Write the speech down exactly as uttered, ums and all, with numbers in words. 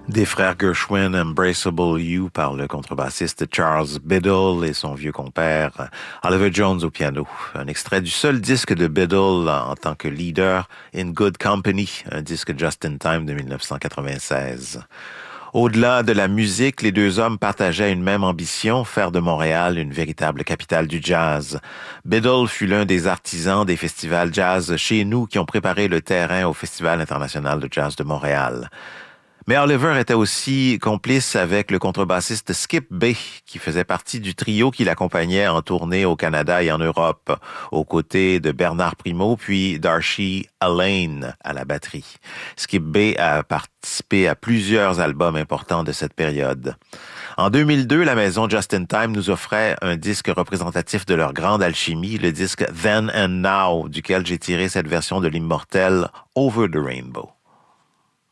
Des frères Gershwin, Embraceable You par le contrebassiste Charles Biddle et son vieux compère Oliver Jones au piano. Un extrait du seul disque de Biddle en tant que leader, In Good Company, un disque Just in Time de mille neuf cent quatre-vingt-seize. Au-delà de la musique, les deux hommes partageaient une même ambition, faire de Montréal une véritable capitale du jazz. Biddle fut l'un des artisans des festivals jazz chez nous qui ont préparé le terrain au Festival international de jazz de Montréal. Mais Oliver était aussi complice avec le contrebassiste Skip Bay, qui faisait partie du trio qui l'accompagnait en tournée au Canada et en Europe, aux côtés de Bernard Primo, puis Darcy Alleyne à la batterie. Skip Bay a participé à plusieurs albums importants de cette période. En deux mille deux, la maison Just in Time nous offrait un disque représentatif de leur grande alchimie, le disque Then and Now, duquel j'ai tiré cette version de l'immortel Over the Rainbow.